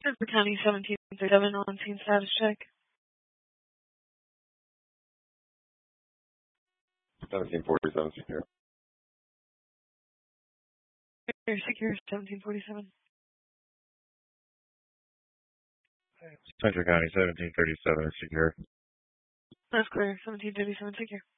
The County 1737 on scene status check. 1747 secure. Secure 1747. Central County 1737 secure. That's clear. 1737 secure.